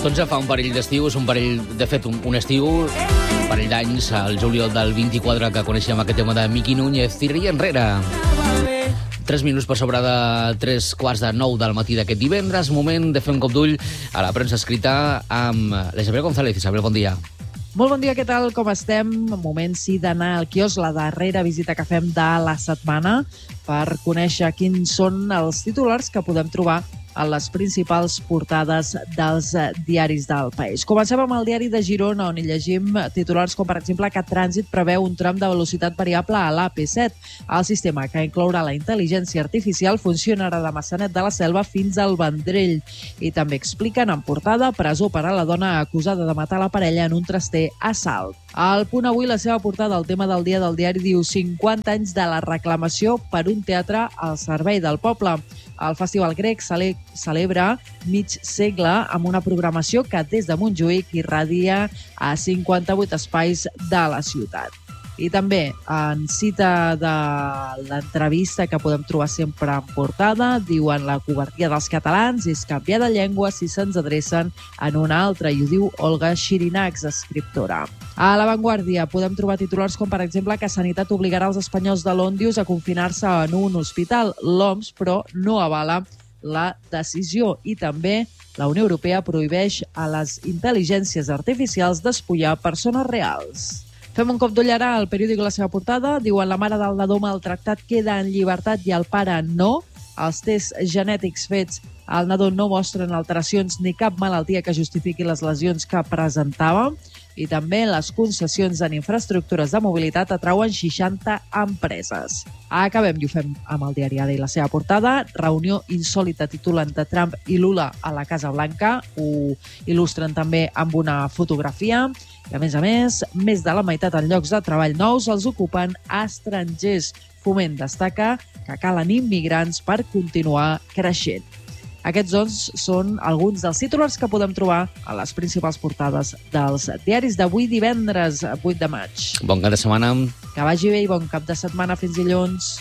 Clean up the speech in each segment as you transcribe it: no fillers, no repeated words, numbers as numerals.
Doncs ja fa un parell d'estius, un estiu, un parell d'anys, al juliol del 24, que coneixem aquest tema de Miqui Núñez, Tiraria enrere. 3 minuts per sobre de 3:15 del matí d'aquest divendres, moment de fer un cop d'ull a la premsa escrita amb l'Isabel González. Isabel, bon dia. Molt bon dia, què tal? Com estem? Moment, sí, d'anar al quiosc, la darrera visita que fem de la setmana, per conèixer quins són els titulars que podem trobar a les principals portades dels diaris del país. Comencem amb el diari de Girona, on hi llegim titulars com, per exemple, que Trànsit preveu un tram de velocitat variable a l'AP7. El sistema, que inclourà la intel·ligència artificial, funcionarà de Maçanet de la Selva fins al Vendrell. I també expliquen en portada presó per a la dona acusada de matar la parella en un traster a Salt. Al Punt Avui, la seva portada, el tema del dia del diari, diu 50 anys de la reclamació per un teatre al servei del poble. El Festival Grec celebra mig segle amb una programació que des de Montjuïc irradia a 58 espais de la ciutat. I també, en cita de l'entrevista que podem trobar sempre en portada, diuen la covardia dels catalans és canviar de llengua si se'ns adrecen en una altra, i ho diu Olga Xirinacs, escriptora. A La Vanguardia podem trobar titulars com, per exemple, que Sanitat obligarà els espanyols de l'Òndius a confinar-se en un hospital. L'OMS, però, no avala la decisió. I també la Unió Europea prohibeix a les intel·ligències artificials despullar persones reals. Fem un cop d'ull ara al periòdic La seva portada. Diuen la mare del nadó maltractat queda en llibertat i el pare no. Els tests genètics fets al nadó no mostren alteracions ni cap malaltia que justifiqui les lesions que presentava. I també les concessions en infraestructures de mobilitat atrauen 60 empreses. Acabem i ho fem amb el diari Ara i la seva portada. Reunió insòlita, titulen, de Trump i Lula a la Casa Blanca. Ho il·lustren també amb una fotografia. I, a més, més de la meitat en llocs de treball nous els ocupen estrangers. Foment destaca que calen immigrants per continuar creixent. Aquests, doncs, són alguns dels titulars que podem trobar a les principals portades dels diaris d'avui, divendres 8 de maig. Bon cap de setmana. Que vagi bé i bon cap de setmana. Fins dilluns.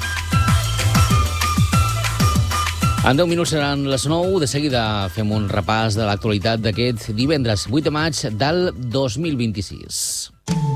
En 10 minuts seran les 9. De seguida fem un repàs de l'actualitat d'aquest divendres 8 de maig del 2026.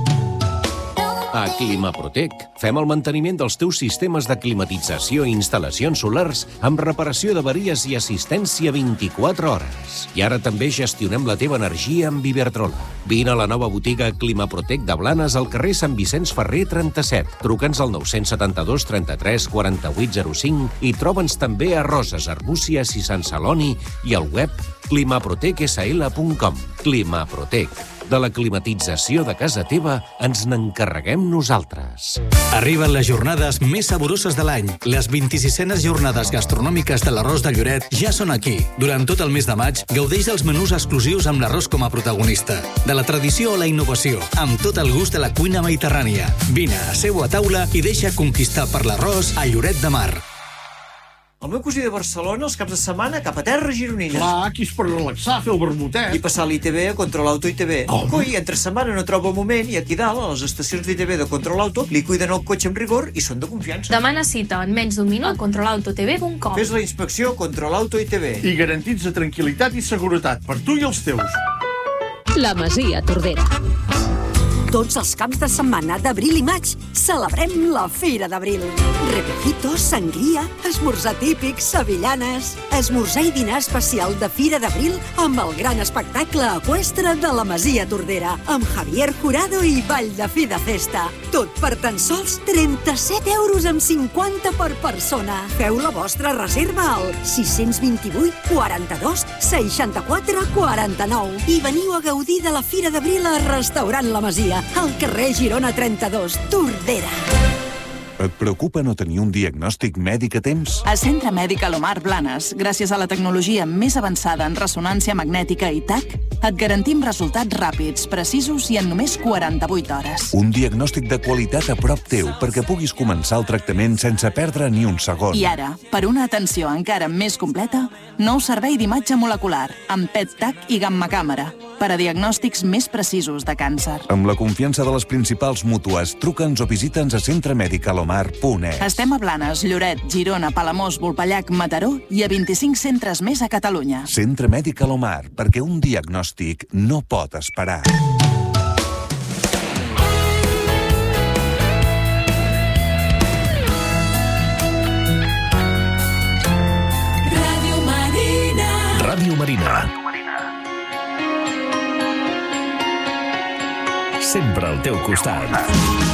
A Climaprotec fem el manteniment dels teus sistemes de climatització i instal·lacions solars amb reparació d'averies i assistència 24 hores. I ara també gestionem la teva energia amb Iberdrola. Vine a la nova botiga Climaprotec de Blanes al carrer Sant Vicenç Ferrer 37. Truca'ns al 972 33 48 05 i troba'ns també a Roses, Arbúcies i Sant Celoni i al web climaprotecsl.com. Climaprotec. De la climatització de casa teva ens n'encarreguem nosaltres. Arriben les jornades més saboroses de l'any. Les 26enes jornades gastronòmiques de l'Arròs de Lloret ja són aquí. Durant tot el mes de maig, gaudeix dels menús exclusius amb l'arròs com a protagonista. De la tradició a la innovació, amb tot el gust de la cuina mediterrània. Vine, asseu a taula i deixa conquistar per l'arròs a Lloret de Mar. El meu cosí de Barcelona, els caps de setmana, cap a terra gironines. Clar, aquí és per relaxar, fer el vermutet. I passar l'ITV a Control Auto ITV. Coi, entre setmana no troba el moment i aquí dalt, a les estacions d'ITV de Control Auto, li cuiden el cotxe amb rigor i són de confiança. Demana cita en menys d'un minut a controlautotv.com. Fes la inspecció Control Auto ITV. I garantits de tranquil·litat i seguretat per tu i els teus. La Masia Tordera. Tots els caps de setmana d'abril i maig celebrem la Fira d'Abril. Repecitos, sangria, esmorzar típic, sevillanes... Esmorzar i dinar especial de Fira d'Abril amb el gran espectacle eqüestre de la Masia Tordera, amb Javier Jurado i Ball de Fi de Festa. Tot per tan sols 37,50 € per persona. Feu la vostra reserva al 628 42 64 49 i veniu a gaudir de la Fira d'Abril a Restaurant La Masia, al carrer Girona 32, Tordera. Et preocupa no tenir un diagnòstic mèdic a temps? A Centre Mèdic Alomar Blanes, gràcies a la tecnologia més avançada en ressonància magnètica i TAC, et garantim resultats ràpids, precisos i en només 48 hores. Un diagnòstic de qualitat a prop teu perquè puguis començar el tractament sense perdre ni un segon. I ara, per una atenció encara més completa, nou servei d'imatge molecular, amb PET-TAC i gamma càmera. per a diagnòstics més precisos de càncer. Amb la confiança de les principals mútues, truca'ns o visita'ns a centremedicalomar.es. Estem a Blanes, Lloret, Girona, Palamós, Volpellac, Mataró i a 25 centres més a Catalunya. Centre Mèdic Alomar, perquè un diagnòstic no pot esperar. Ràdio Marina. Sempre al teu costat.